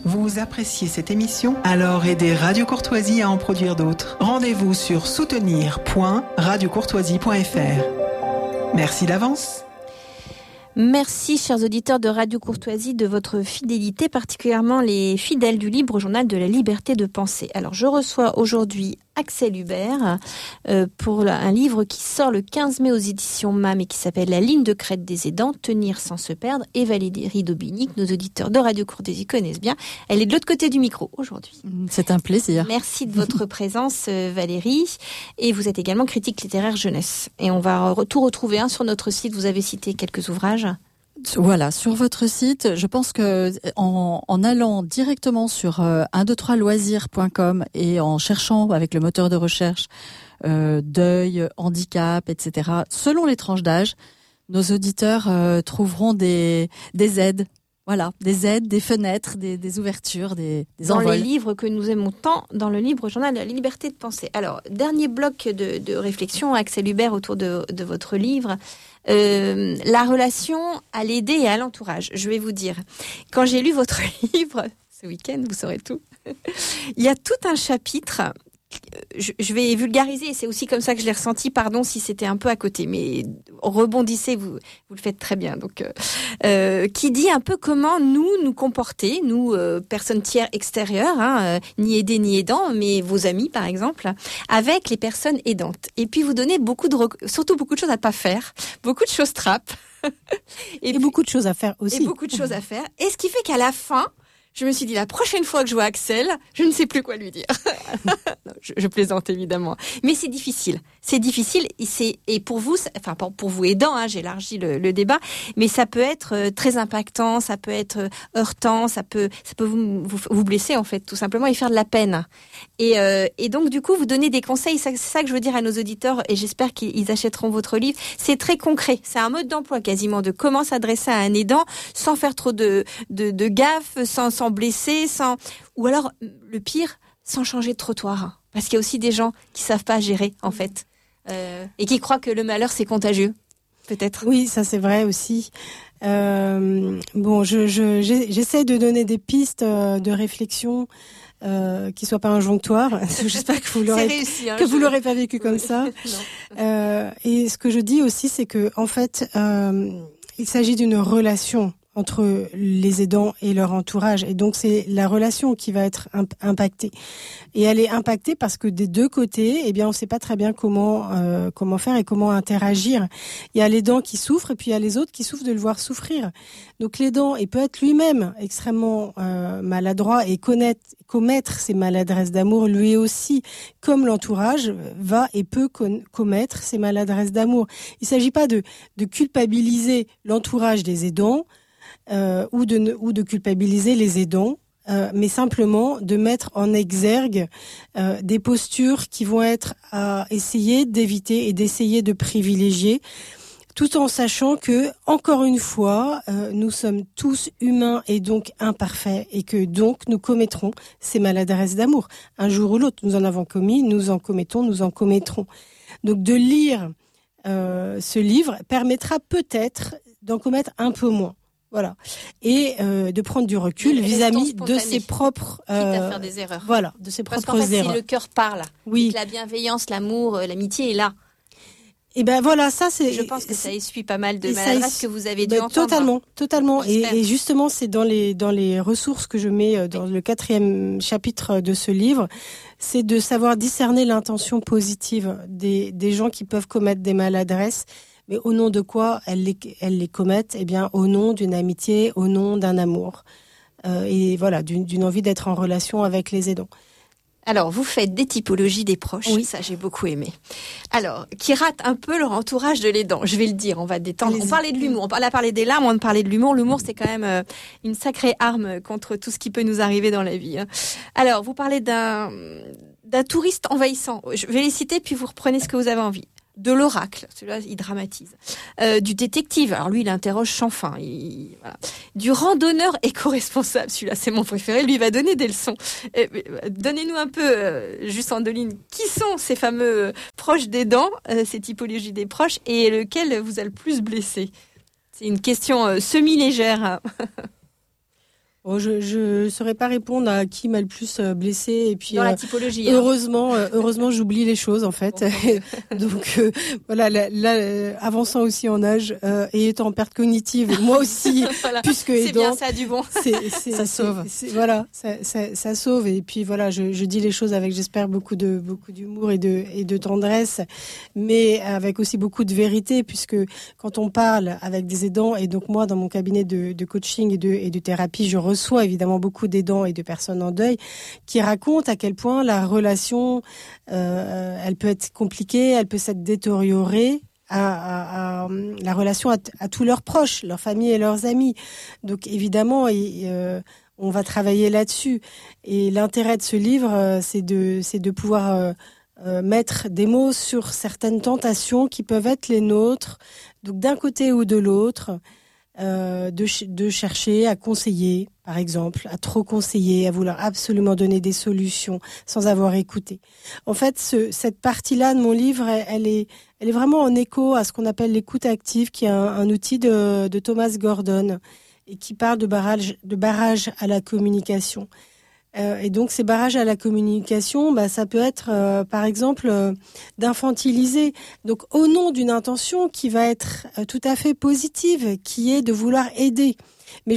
Vous appréciez cette émission? Alors aidez Radio Courtoisie à en produire d'autres. Rendez-vous sur soutenir.radiocourtoisie.fr. Merci d'avance. Merci, chers auditeurs de Radio Courtoisie, de votre fidélité, particulièrement les fidèles du Libre Journal de la Liberté de Penser. Alors, je reçois aujourd'hui Axel Hubert pour un livre qui sort le 15 mai aux éditions MAM et qui s'appelle La ligne de crête des aidants, tenir sans se perdre. Et Valérie Daubigny, que nos auditeurs de Radio Courtoisie connaissent bien. Elle est de l'autre côté du micro aujourd'hui. C'est un plaisir. Merci de votre présence, Valérie. Et vous êtes également critique littéraire jeunesse. Et on va tout retrouver sur notre site. Vous avez cité quelques ouvrages. Voilà, sur votre site, je pense que en allant directement sur 123loisirs.com et en cherchant avec le moteur de recherche deuil, handicap, etc., selon les tranches d'âge, nos auditeurs trouveront des aides. Voilà, des aides, des fenêtres, des ouvertures, des dans envols. Les livres que nous aimons tant, dans le Libre Journal de la Liberté de Penser. Alors, dernier bloc de réflexion, Axel Hubert, autour de votre livre. La relation à l'aider et à l'entourage. Je vais vous dire, quand j'ai lu votre livre, ce week-end, vous saurez tout, il y a tout un chapitre... Je vais vulgariser, et c'est aussi comme ça que je l'ai ressenti, pardon si c'était un peu à côté, mais rebondissez, vous le faites très bien. Donc, qui dit un peu comment nous comporter, nous, personnes tiers extérieures, ni aidés ni aidants, mais vos amis par exemple, avec les personnes aidantes. Et puis vous donnez surtout beaucoup de choses à pas faire, beaucoup de choses trappes. et beaucoup de choses à faire aussi. Et beaucoup de choses à faire. Et ce qui fait qu'à la fin, je me suis dit, la prochaine fois que je vois Axel, je ne sais plus quoi lui dire. Non, je plaisante évidemment. Mais c'est difficile. C'est difficile. Et pour vous, enfin pour vous aidant, j'élargis le débat, mais ça peut être très impactant, ça peut être heurtant, ça peut vous blesser en fait, tout simplement, et faire de la peine. Et donc du coup, vous donnez des conseils. C'est ça que je veux dire à nos auditeurs, et j'espère qu'ils achèteront votre livre. C'est très concret. C'est un mode d'emploi quasiment de comment s'adresser à un aidant sans faire trop de gaffes, sans blesser, ou alors le pire, sans changer de trottoir, parce qu'il y a aussi des gens qui savent pas gérer en fait, et qui croient que le malheur c'est contagieux, peut-être. Oui, ça c'est vrai aussi. Bon, j'essaie de donner des pistes de réflexion qui soient pas injonctoires. J'espère que vous l'aurez pas vécu comme ça. Et ce que je dis aussi, c'est que en fait, il s'agit d'une relation entre les aidants et leur entourage. Et donc, c'est la relation qui va être impactée. Et elle est impactée parce que des deux côtés, on ne sait pas très bien comment faire et comment interagir. Il y a l'aidant qui souffre et puis il y a les autres qui souffrent de le voir souffrir. Donc, l'aidant, il peut être lui-même extrêmement maladroit et commettre ses maladresses d'amour, lui aussi, comme l'entourage va et peut commettre ses maladresses d'amour. Il ne s'agit pas de culpabiliser l'entourage des aidants, ou de culpabiliser les aidants, mais simplement de mettre en exergue des postures qui vont être à essayer d'éviter et d'essayer de privilégier, tout en sachant que, encore une fois, nous sommes tous humains et donc imparfaits, et que donc nous commettrons ces maladresses d'amour. Un jour ou l'autre, nous en avons commis, nous en commettons, nous en commettrons. Donc de lire ce livre permettra peut-être d'en commettre un peu moins. Voilà. Et de prendre du recul vis-à-vis de ses propres... quitte à faire des erreurs. Voilà, de ses propres erreurs. Parce qu'en fait, erreurs. si le cœur parle, oui. Et que la bienveillance, l'amour, l'amitié est là. Et voilà, ça c'est... Je pense que ça essuie pas mal de maladresses que vous avez dû entendre. Totalement. J'espère. Et justement, c'est dans les ressources que je mets dans le 4e chapitre de ce livre, c'est de savoir discerner l'intention positive des gens qui peuvent commettre des maladresses. Mais au nom de quoi elles les commettent? Au nom d'une amitié, au nom d'un amour. Et voilà, d'une envie d'être en relation avec les aidants. Alors, vous faites des typologies des proches, oui. Ça j'ai beaucoup aimé. Alors, qui ratent un peu leur entourage de l'aidant, je vais le dire, on va détendre. On parlait de l'humour, on a parlé des larmes, on parlait de l'humour. L'humour, c'est quand même une sacrée arme contre tout ce qui peut nous arriver dans la vie. Alors, vous parlez d'un touriste envahissant. Je vais les citer, puis vous reprenez ce que vous avez envie. De l'oracle, celui-là, il dramatise. Du détective, alors lui, il interroge sans fin. Voilà. Du randonneur éco-responsable, celui-là, c'est mon préféré, lui, il va donner des leçons. Donnez-nous un peu, juste en deux lignes, qui sont ces fameux proches d'aidants, ces typologies des proches, et lequel vous a le plus blessé? C'est une question semi-légère. Oh, je saurais pas répondre à qui m'a le plus blessé et puis dans la typologie. Heureusement, j'oublie les choses en fait. Donc voilà, là, avançant aussi en âge et étant en perte cognitive, et moi aussi, voilà. puisque c'est aidant, bien ça du bon. Ça sauve. Voilà, ça sauve. Et puis voilà, je dis les choses avec, j'espère, beaucoup d'humour et de tendresse, mais avec aussi beaucoup de vérité, puisque quand on parle avec des aidants, et donc moi dans mon cabinet de coaching et de thérapie, je reçois évidemment beaucoup d'aidants et de personnes en deuil qui racontent à quel point la relation, elle peut être compliquée, elle peut s'être détériorée à la relation à tous leurs proches, leurs familles et leurs amis. Donc évidemment, on va travailler là-dessus. Et l'intérêt de ce livre, c'est de pouvoir mettre des mots sur certaines tentations qui peuvent être les nôtres, donc d'un côté ou de l'autre. De chercher à conseiller, par exemple, à trop conseiller, à vouloir absolument donner des solutions sans avoir écouté. En fait, cette partie-là de mon livre, elle est vraiment en écho à ce qu'on appelle l'écoute active, qui est un outil de Thomas Gordon et qui parle de barrage à la communication. Et donc ces barrages à la communication, ça peut être par exemple d'infantiliser. Donc au nom d'une intention qui va être tout à fait positive, qui est de vouloir aider. Mais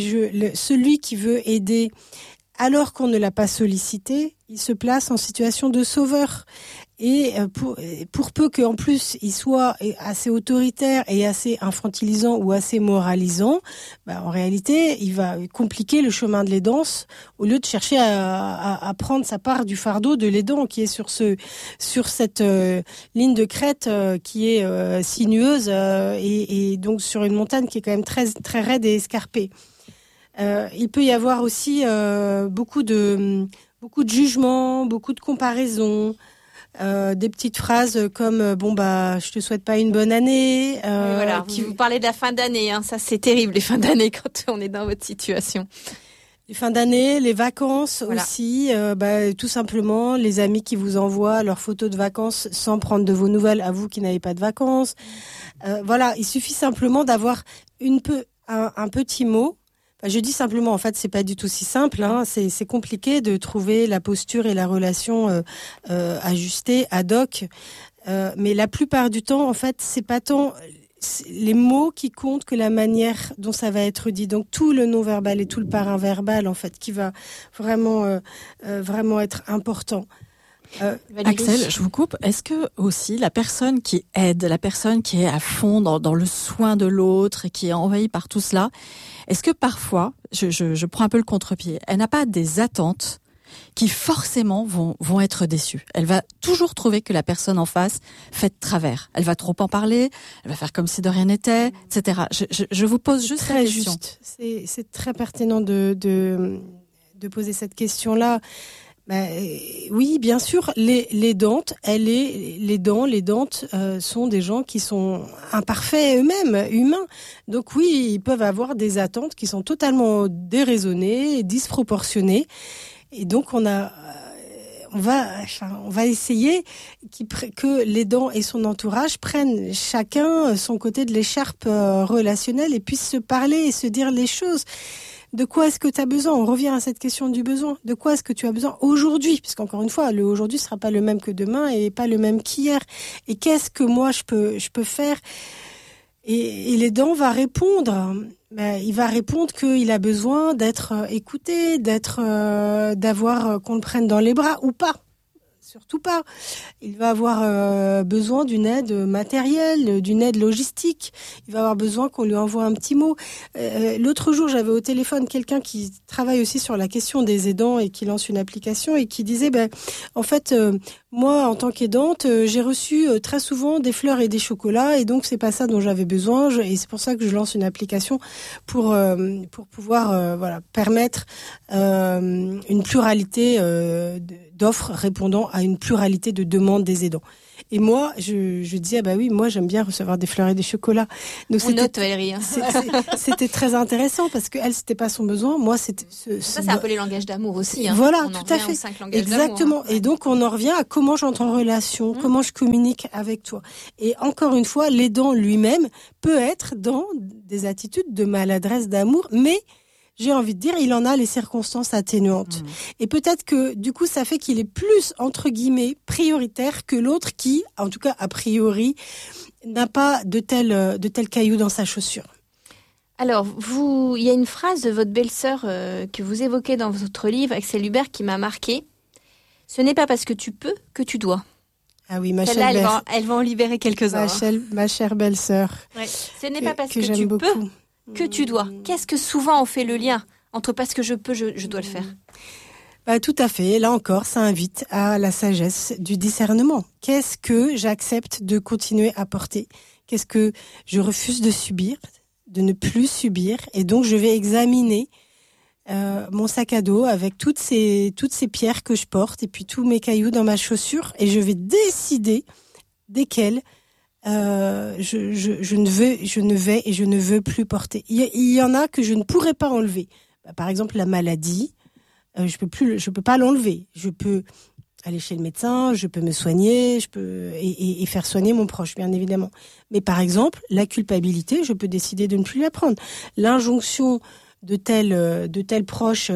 celui qui veut aider alors qu'on ne l'a pas sollicité, il se place en situation de sauveur. Et pour peu qu'en plus il soit assez autoritaire et assez infantilisant ou assez moralisant, en réalité il va compliquer le chemin de l'aidance au lieu de chercher à prendre sa part du fardeau de l'aidant qui est sur cette ligne de crête qui est sinueuse et donc sur une montagne qui est quand même très très raide et escarpée. Il peut y avoir aussi beaucoup de jugements, beaucoup de comparaisons. Des petites phrases comme je te souhaite pas une bonne année. Voilà, vous parlez de la fin d'année, hein, ça c'est terrible les fins d'année quand on est dans votre situation. Les fins d'année, les vacances aussi, tout simplement les amis qui vous envoient leurs photos de vacances sans prendre de vos nouvelles à vous qui n'avez pas de vacances. Voilà, il suffit simplement d'avoir un petit mot. Je dis simplement, en fait, c'est pas du tout si simple. Hein. C'est compliqué de trouver la posture et la relation ajustée, ad hoc. Mais la plupart du temps, en fait, c'est pas tant les mots qui comptent que la manière dont ça va être dit. Donc tout le non-verbal et tout le paraverbal, en fait, qui va vraiment être important. Axel, je vous coupe. Est-ce que aussi la personne qui aide, la personne qui est à fond dans le soin de l'autre et qui est envahie par tout cela, est-ce que parfois, je prends un peu le contre-pied, elle n'a pas des attentes qui forcément vont être déçues. Elle va toujours trouver que la personne en face fait de travers. Elle va trop en parler, elle va faire comme si de rien n'était, etc. Je vous pose juste très la question. Juste. C'est très pertinent de poser cette question-là. Oui, bien sûr, les dantes sont des gens qui sont imparfaits eux-mêmes, humains. Donc oui, ils peuvent avoir des attentes qui sont totalement déraisonnées, disproportionnées. Et donc on va essayer que l'aidant et son entourage prennent chacun son côté de l'écharpe relationnelle et puissent se parler et se dire les choses. De quoi est-ce que tu as besoin ? On revient à cette question du besoin. De quoi est-ce que tu as besoin aujourd'hui ? Puisqu'encore une fois, le aujourd'hui sera pas le même que demain et pas le même qu'hier. Et qu'est-ce que moi je peux faire ? Et l'aidant va répondre. Il va répondre qu'il a besoin d'être écouté, d'avoir qu'on le prenne dans les bras ou pas. Surtout pas. Il va avoir besoin d'une aide matérielle, d'une aide logistique. Il va avoir besoin qu'on lui envoie un petit mot. L'autre jour, j'avais au téléphone quelqu'un qui travaille aussi sur la question des aidants et qui lance une application et qui disait, en fait, moi, en tant qu'aidante, j'ai reçu très souvent des fleurs et des chocolats et donc c'est pas ça dont j'avais besoin. Et c'est pour ça que je lance une application pour pouvoir permettre une pluralité d'offres répondant à une pluralité de demandes des aidants. Et moi, je dis oui, moi j'aime bien recevoir des fleurs et des chocolats. Donc on note, Valérie. C'était très intéressant parce que elle, c'était pas son besoin. Moi, c'était ça, c'est un peu les langages d'amour aussi. Hein. Voilà, on tout à fait. Exactement. Et donc on en revient à comment j'entre en relation, comment je communique avec toi. Et encore une fois, l'aidant lui-même peut être dans des attitudes de maladresse d'amour, mais j'ai envie de dire, il en a les circonstances atténuantes. Et peut-être que, du coup, ça fait qu'il est plus, entre guillemets, prioritaire que l'autre qui, en tout cas, a priori, n'a pas de tel caillou dans sa chaussure. Alors, il y a une phrase de votre belle-sœur que vous évoquez dans votre livre, Axel Hubert, qui m'a marquée. Ce n'est pas parce que tu peux que tu dois. Ah oui, ma Celle-là, chère elle va en libérer quelques-uns. Ma chère belle-sœur. Ouais. Ce n'est pas parce que j'aime tu beaucoup. peux que tu dois. Qu'est-ce que souvent on fait le lien entre parce que je peux, je dois le faire? Tout à fait. Là encore, ça invite à la sagesse du discernement. Qu'est-ce que j'accepte de continuer à porter? Qu'est-ce que je refuse de subir, de ne plus subir? Et donc, je vais examiner mon sac à dos avec toutes ces pierres que je porte et puis tous mes cailloux dans ma chaussure, et je vais décider desquels je ne veux plus porter. Il y en a que je ne pourrais pas enlever. Par exemple, la maladie, je peux pas l'enlever. Je peux aller chez le médecin, je peux me soigner, et faire soigner mon proche, bien évidemment. Mais par exemple, la culpabilité, je peux décider de ne plus la prendre. L'injonction de tel proche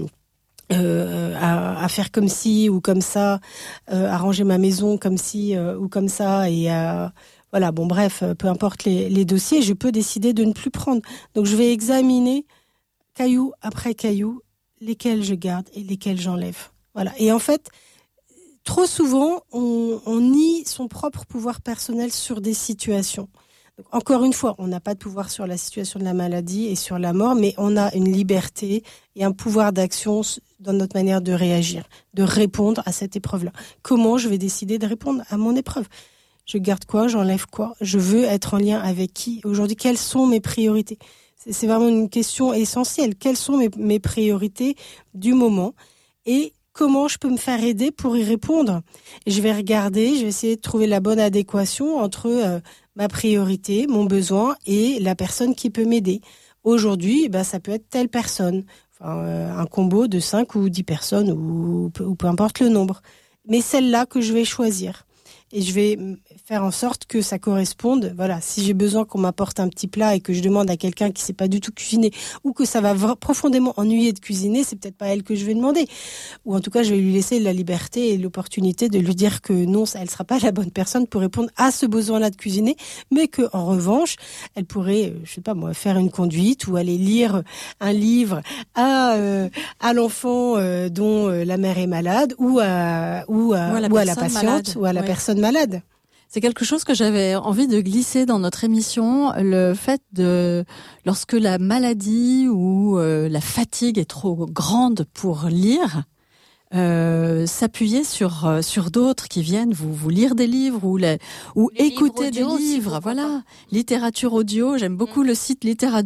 à faire comme ci ou comme ça, à ranger ma maison comme ci ou comme ça, et voilà, bon bref, peu importe les dossiers, je peux décider de ne plus prendre. Donc je vais examiner caillou après caillou lesquels je garde et lesquels j'enlève. Voilà. Et en fait, trop souvent, on nie son propre pouvoir personnel sur des situations. Donc, encore une fois, on n'a pas de pouvoir sur la situation de la maladie et sur la mort, mais on a une liberté et un pouvoir d'action dans notre manière de réagir, de répondre à cette épreuve-là. Comment je vais décider de répondre à mon épreuve? Je garde quoi? J'enlève quoi? Je veux être en lien avec qui? Aujourd'hui, quelles sont mes priorités? C'est vraiment une question essentielle. Quelles sont mes priorités du moment? Et comment je peux me faire aider pour y répondre? Et je vais regarder, je vais essayer de trouver la bonne adéquation entre ma priorité, mon besoin et la personne qui peut m'aider. Aujourd'hui, ça peut être telle personne. Enfin, un combo de 5 ou 10 personnes ou peu importe le nombre. Mais celle-là que je vais choisir. Et je vais faire en sorte que ça corresponde. Voilà, si j'ai besoin qu'on m'apporte un petit plat et que je demande à quelqu'un qui sait pas du tout cuisiner, ou que ça va profondément ennuyer de cuisiner, c'est peut-être pas elle que je vais demander. Ou en tout cas, je vais lui laisser la liberté et l'opportunité de lui dire que non, elle sera pas la bonne personne pour répondre à ce besoin-là de cuisiner, mais que en revanche, elle pourrait, je sais pas moi, faire une conduite ou aller lire un livre à l'enfant dont la mère est malade, ou à la patiente malade. Ou à la personne malade. C'est quelque chose que j'avais envie de glisser dans notre émission, le fait de, lorsque la maladie ou la fatigue est trop grande pour lire, s'appuyer sur d'autres qui viennent vous lire des livres ou écouter des livres. Voilà, littérature audio. J'aime beaucoup le site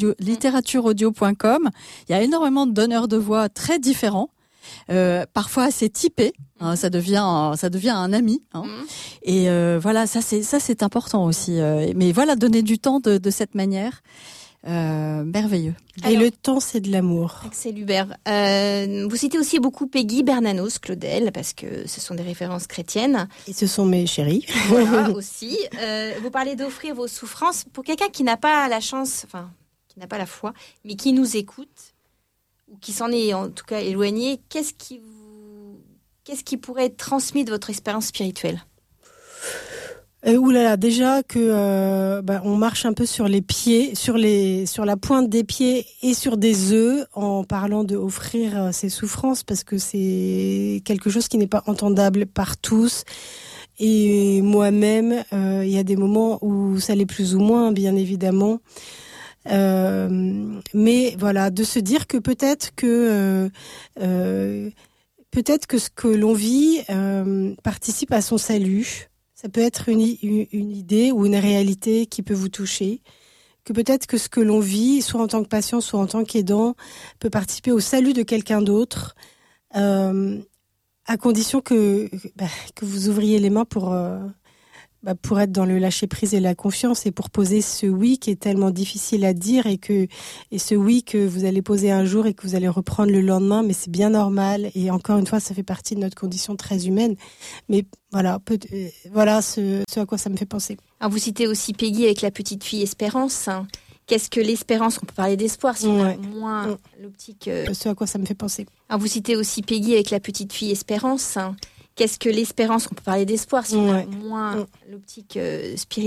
littératureaudio.com. Il y a énormément de donneurs de voix très différents. Parfois assez typé, hein, ça devient un ami, hein. Et voilà, ça c'est important aussi. Mais voilà, donner du temps de cette manière, merveilleux. Et le temps, c'est de l'amour. Axel Hubert, vous citez aussi beaucoup Peggy, Bernanos, Claudel, parce que ce sont des références chrétiennes. Et ce sont mes chéris. Voilà, aussi. Vous parlez d'offrir vos souffrances pour quelqu'un qui n'a pas la chance, enfin, qui n'a pas la foi, mais qui nous écoute, ou qui s'en est en tout cas éloigné. Qu'est-ce qui pourrait être transmis de votre expérience spirituelle? Oulala, déjà que on marche un peu sur les pieds, sur la pointe des pieds et sur des œufs en parlant de offrir ses souffrances, parce que c'est quelque chose qui n'est pas entendable par tous. Et moi-même, il y a des moments où ça l'est plus ou moins, bien évidemment. Mais voilà, de se dire que peut-être que ce que l'on vit participe à son salut. Ça peut être une idée ou une réalité qui peut vous toucher. Que peut-être que ce que l'on vit, soit en tant que patient, soit en tant qu'aidant, peut participer au salut de quelqu'un d'autre, à condition que vous ouvriez les mains pour être dans le lâcher-prise et la confiance, et pour poser ce oui qui est tellement difficile à dire, et ce oui que vous allez poser un jour et que vous allez reprendre le lendemain, mais c'est bien normal. Et encore une fois, ça fait partie de notre condition très humaine. Mais voilà, ce à quoi ça me fait penser. Alors vous citez aussi Peggy avec la petite fille Espérance. Qu'est-ce que l'espérance? On peut parler d'espoir si on a moins l'optique. Ce à quoi ça me fait penser. Alors vous citez aussi Peggy avec la petite fille Espérance. Qu'est-ce que l'espérance? On peut parler d'espoir si on a moins l'optique spirituelle.